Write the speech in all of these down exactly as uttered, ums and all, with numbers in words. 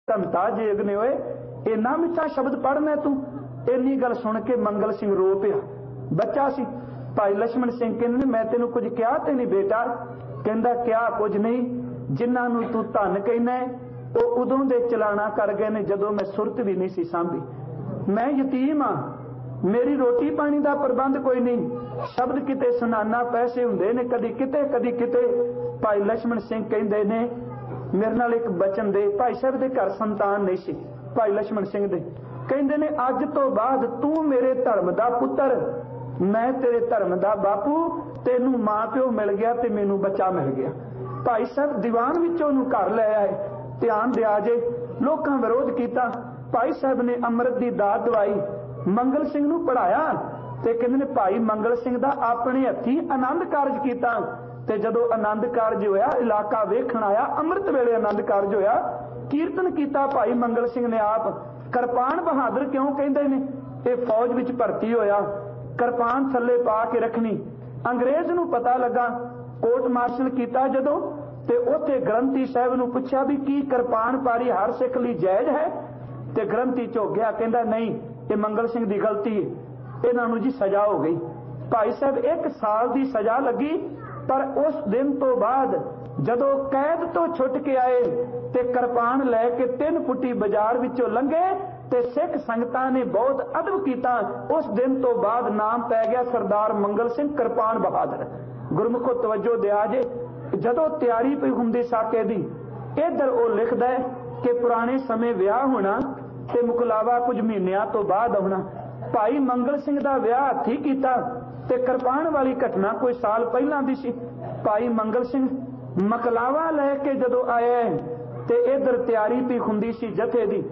ਧੰਤਾ ਜੇਗਨੇ ਹੋਏ इन्ना मिठा शब्द पढ़ना तू। इन्नी गल सुन के मंगल सिंह रो पिया। बच्चा सी। भाई लक्ष्मण सिंह कहते मैं तेन कुछ क्या ते नहीं बेटा? कहता क्या कुछ नहीं, जिन्होंने तू धन कहना है वो उदों दे चलाना कर गए ने जदों मैं सुरत भी नहीं सी सांभी। मैं यतीम हाँ, मेरी रोटी पानी का प्रबंध कोई नहीं। शब्द किते सुनाना पैसे हुंदे ने कदी किते कदी किते। भाई लक्ष्मण सिंह कहते ने मेरे नाल एक बचन दे। भाई साहब दे घर संतान नहीं सी। भाई लक्ष्मण सिंह दे कहते ने अज तो बाद तू मेरे धर्म का पुत्र, मैं तेरे धर्म का बापू। तेनू मां प्यो मिल गया ते मैनू बच्चा मिल गया। भाई साहब दीवान विचों नू घर ले आए। ध्यान दिया जे लोकां विरोध किया। भाई साहब ने अमृत की दात दवाई, मंगल सिंह नू पढ़ाया ते कहंदे ने भाई मंगल सिंह दा अपने हत्थी आनंद कारज किया। ते जदों आनंद कारज होया इलाका वेखण आया। अमृत वेले आनंद कारज होया, कीर्तन किया भाई मंगल सिंह ने आप। किरपान बहादुर क्यों कहते हैं? ये फौज विच भर्ती होया, किरपान थल्ले पा के रखनी। अंग्रेज नू पता लगा, कोर्ट मार्शल किया जदों ते उत्थे ग्रंथी साहब नू पुछया भी की किरपान पारी हर सिख लई जायज है? ते ग्रंथी झुक गया, कहंदा नहीं ये मंगल सिंह दी गलती है, इन्हां नू जी सजा हो गई। भाई साहब एक साल की सजा लगी। पर उस दिन तो बाद जदों कैद तो छुट के आए ते किरपान लैके तीन फुटी बाजार विचों लंघे ते सिख संगतां ने बहुत अदब किया। उस दिन तो बाद नाम पै गया सरदार मंगल सिंह किरपान बहादुर। गुरमुखो तवज्जो दिया जे जदों तैयारी पई हुंदी साके दी, इधर वो लिखदा है कि पुराने समय विआह होना ते मुकलावा कुछ महीनों तो बाद आउणा। भाई मंगल सिंह दा विआह हत्थी कीता ते किरपान वाली घटना कोई साल पहलां दी सी। भाई मंगल सिंह मकलावा लैके जदों आया ते इधर तैयारी पई हुंदी सी जथे दी,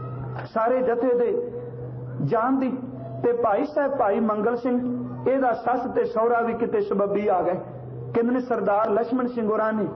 सारे जथे दे जान दी। ते भाई साहब भाई मंगल सिंह एदा सस ते सौरा भी किते सबबी आ गए। कहंदे ने सरदार लक्ष्मण सिंह होरां ने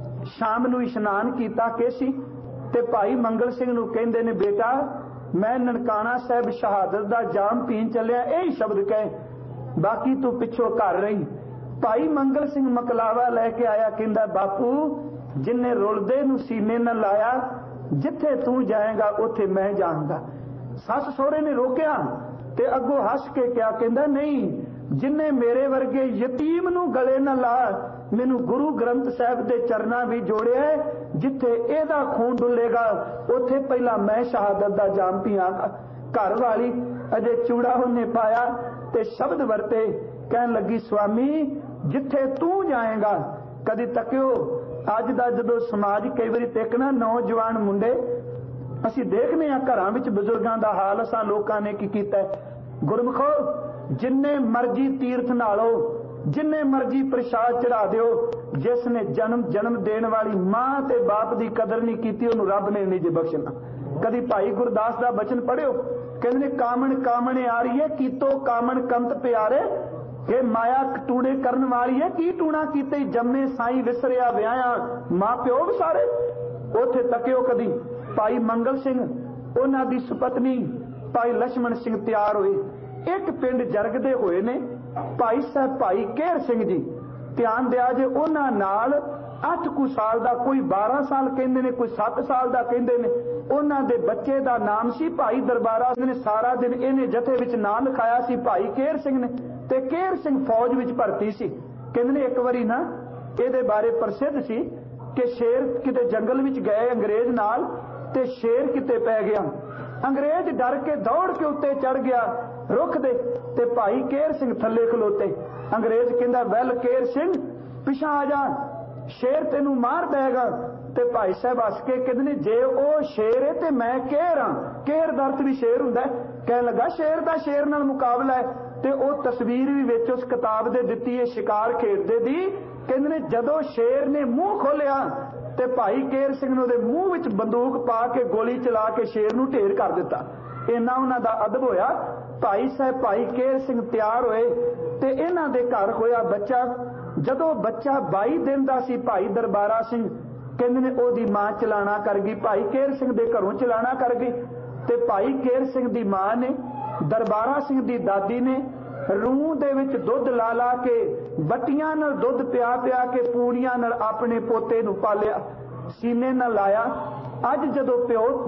शाम नूं इशनान कीता केसी ते भाई मंगल सिंह नूं कहंदे ने बेटा मैं ननकाना साहब शहादत दा जाम पीन चलिया, यही शब्द कहे, बाकी तू पिछों घर रही। भाई मंगल सिंह मकलावा लैके आया, कहंदा बापू जिन्ने रुलदे नूं सीने न लाया, जिथे तू जाएगा उथे मैं जाऊंगा। सस सहुरे ने रोकिया ते अगों हस के क्या कहंदा नहीं, जिन्ने मेरे वर्गे यतीम नूं गले न ला, मैनू गुरु ग्रंथ साहब दे चरना भी जोड़िया, जिथे एदा खून डुलेगा उथे पहला मैं शहादत दा जाम पीआंगा। घर वाली अजे चूड़ा उन्हें पाया ते शब्द वरते, कहन लगी स्वामी जिथे तू जाएगा। कदी तकियो अज दा जदों समाज कई बारी देखना नौजवान मुंडे असीं देखने आ घरां विच बजुर्गां दा हाल असां लोकां ने की कीता। गुरमुखो जिन्ने मर्जी तीर्थ नालो, जिन्ने मर्जी प्रसाद चढ़ा दिओ, जिसने जन्म जन्म देण वाली मां ते बाप दी कदर नहीं कीती उहनूं रब ने नहीं जे बख्शना। कदी भाई गुरदास दा बचन पढ़िओ, कहंदे ने कामण कामण आ रही है कीतो कामण कंत प्यारे, ये माया टूणे करन वाली है की टूणा कीते जम्मे साई विसरिया विआया मां प्यो विसारे। उथे तकिओ कदी भाई मंगल सिंह उन्हां दी सुपत्नी भाई लक्ष्मण सिंह तैयार होए, एक पिंड जरगदे होए ने भाई साहब भाई केहर सिंह जी। ध्यान दिया जे उन्हां नाल अठ कु साल दा, कोई बारह साल कहंदे ने, कोई सत्त साल दा कहंदे ने। उन्हां दे बच्चे दा नाम सी भाई दरबारा ने। सारा दिन इहने जथे विच नाम लिखाया सी भाई केहर सिंह ने ते केहर सिंह फौज विच भर्ती सी। कहंदे ने एक वारी ना इहदे बारे प्रसिद्ध सी कि शेर किते जंगल विच गए अंग्रेज नाल ते शेर किते पै गया। अंग्रेज डर के दौड़ के उत्ते चढ़ गया रुख दे ते भाई केहर सिंह थल्ले खलोते। अंग्रेज कहंदा वैल केहर सिंह पिछा आ जा, शेर तेनू मार देगा। ते भाई साहब हस के कहंदे ने जे ओ शेर है ते मैं केहर हां, केहर दा अर्थ भी शेर हुंदा है। कहन लगा शेर दा शेर नाल मुकाबला है ते ओ तस्वीर भी विच उस किताब दे दित्ती है शिकार खेडदे दी। कहंदे ने जदों शेर ने मूंह खोलिया ते भाई केहर सिंह ने उहदे मूंह विच बंदूक पा के गोली चला के शेर नूं ढेर कर दिता। इन्ना उन्हां दा अदब होया। भाई साहब भाई केहर सिंह तैयार होए ते इन्हां दे घर होया बच्चा। जदों बच्चा बाई दिन दा सी भाई दरबारा सिंह कहंदे ने ओदी मां चलाना कर गई, भाई केहर सिंह दे घरों चलाना कर गई ते भाई केहर सिंह दी मां ने दरबारा सिंह दी दादी ने रूह दे विच दुध ला ला के बट्टियां नाल दुध पिया पिया के पूड़ियां नाल अपने पोते नूं पालिया, सीने नाल लाया। अज जदों प्यो